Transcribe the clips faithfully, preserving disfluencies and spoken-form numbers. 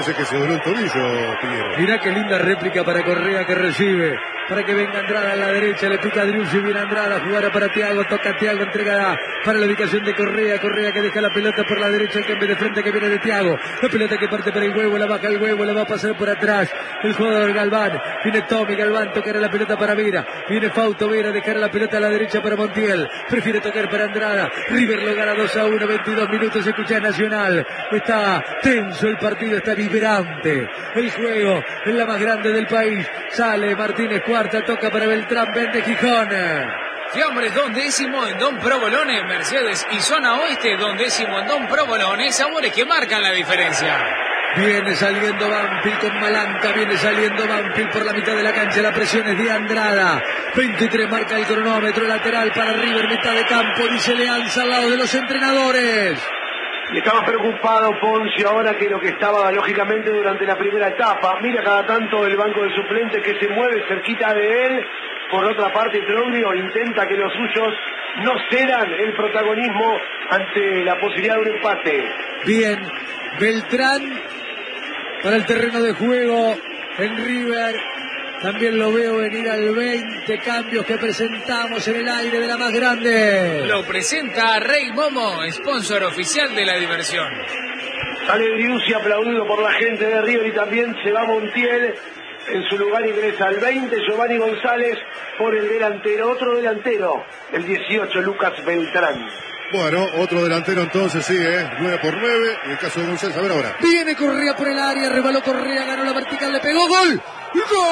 Parece que se dobló el tobillo, Piñero. Mirá qué linda réplica para Correa que recibe. Para que venga Andrada a la derecha, le pica a Driussi, viene Andrada, jugará para Thiago, toca a Thiago, entrega para la ubicación de Correa, Correa que deja la pelota por la derecha, el cambio de frente que viene de Thiago, la pelota que parte para el huevo, la baja el huevo, la va a pasar por atrás, el jugador Galván, viene Tommy Galván, tocará la pelota para Vera, viene Fausto Vera, dejará la pelota a la derecha para Montiel, prefiere tocar para Andrada, River lo gana dos a uno, veintidós minutos, escucha Nacional, está tenso el partido, está vibrante, el juego es la más grande del país, sale Martínez Cuarta, toca para Beltrán, vende Gijón. Sí, hombre, don décimo en Don Provolone, Mercedes y zona oeste, don décimo en Don Provolone, sabores que marcan la diferencia. Viene saliendo Banfield con Malanca, viene saliendo Banfield por la mitad de la cancha, la presión es de Andrada, veintitrés marca el cronómetro, lateral para River, mitad de campo, dice Leanza al lado de los entrenadores. Y estaba preocupado Poncio ahora que lo que estaba lógicamente durante la primera etapa. Mira cada tanto el banco de suplentes que se mueve cerquita de él. Por otra parte, Troglio intenta que los suyos no cedan el protagonismo ante la posibilidad de un empate. Bien, Beltrán para el terreno de juego en River. También lo veo venir al veinte, cambios que presentamos en el aire de la más grande. Lo presenta Rey Momo, sponsor oficial de la diversión. Sale Driussi aplaudido por la gente de River y también se va Montiel. En su lugar ingresa al veinte, Giovanni González por el delantero, otro delantero, el dieciocho, Lucas Beltrán. Bueno, otro delantero entonces sigue, ¿eh? nueve por nueve, en el caso de González, a ver ahora. Viene Correa por el área, rebaló Correa, ganó la vertical, le pegó, gol. ¡Gol!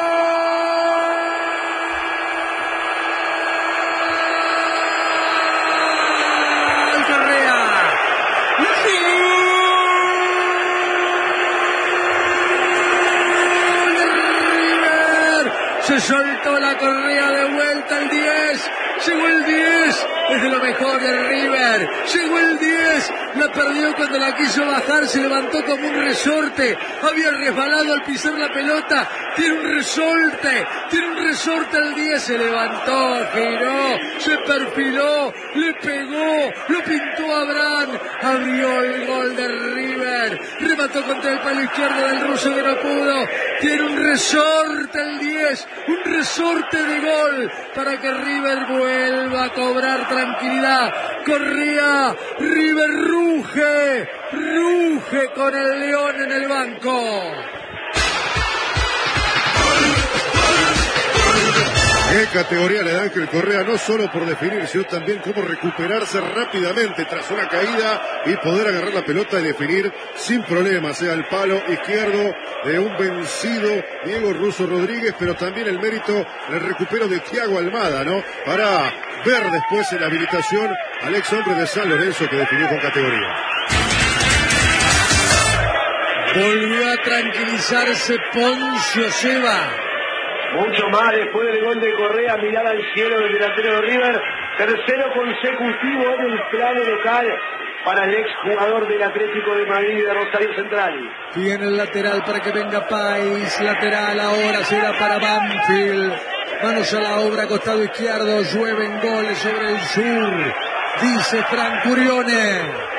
Correa. ¡Gol! Se soltó la Correa de vuelta el diez. Llegó el diez. Es de lo mejor de River. Llegó el diez. La perdió cuando la quiso bajar. Se levantó como un resorte. Había resbalado al pisar la pelota. Tiene un resorte. Tiene un resorte el diez. Se levantó, giró, se perfiló, le pegó, lo pintó a Abraham. Abrió el gol de River. Remató contra el palo izquierdo del ruso que no pudo. Tiene un resorte el diez. Un resorte de gol para que River vuelva a cobrar tranquilidad. Correa, River ruge, ruge con el León en el banco. Qué categoría le da Ángel Correa, no solo por definir, sino también cómo recuperarse rápidamente tras una caída y poder agarrar la pelota y definir sin problemas, sea el palo izquierdo de un vencido Diego Russo Rodríguez, pero también el mérito del recupero de Thiago Almada, ¿no? Para ver después en la habilitación al ex hombre de San Lorenzo que definió con categoría. Volvió a tranquilizarse Poncio Seba. Mucho más después del gol de Correa, mirar al cielo del delantero de River. Tercero consecutivo en el plano local para el exjugador del Atlético de Madrid y de Rosario Central. Viene el lateral para que venga País. Lateral ahora será para Banfield. Manos a la obra, costado izquierdo. Llueven goles sobre el sur. Dice Frank Curione.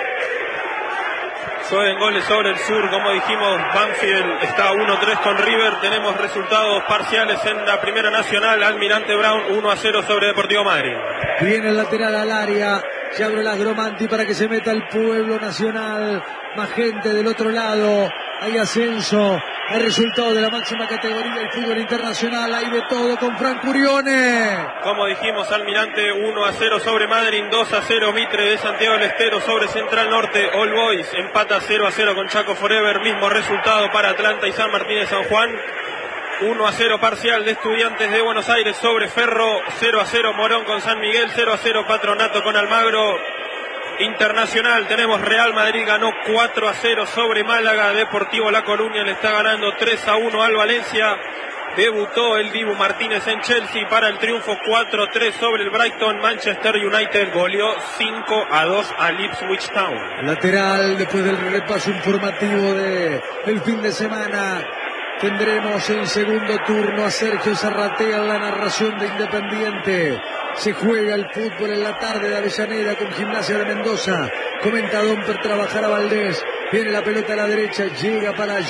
En goles sobre el sur, como dijimos, Banfield está uno tres con River. Tenemos resultados parciales en la Primera Nacional. Almirante Brown uno a cero sobre Deportivo Madrid. Viene el lateral al área. Se abre la Gromanti para que se meta el Pueblo Nacional. Más gente del otro lado. Hay ascenso. Hay resultado de la máxima categoría del fútbol internacional. Hay de todo con Frank Curione. Como dijimos, Almirante uno a cero sobre Madrid, dos a cero Mitre de Santiago del Estero sobre Central Norte. All Boys empata cero a cero con Chaco Forever. Mismo resultado para Atlanta y San Martín de San Juan. uno a cero parcial de Estudiantes de Buenos Aires sobre Ferro. cero a cero Morón con San Miguel. cero a cero Patronato con Almagro. Internacional, tenemos Real Madrid, ganó cuatro a cero sobre Málaga. Deportivo La Coruña le está ganando tres a uno al Valencia. Debutó el Dibu Martínez en Chelsea para el triunfo cuatro a tres sobre el Brighton. Manchester United goleó cinco a dos al Ipswich Town. Lateral, después del repaso informativo de el fin de semana. Tendremos en segundo turno a Sergio Zarratea en la narración de Independiente. Se juega el fútbol en la tarde de Avellaneda con Gimnasia de Mendoza. Comenta Domper, trabajar a Valdés. Viene la pelota a la derecha, llega para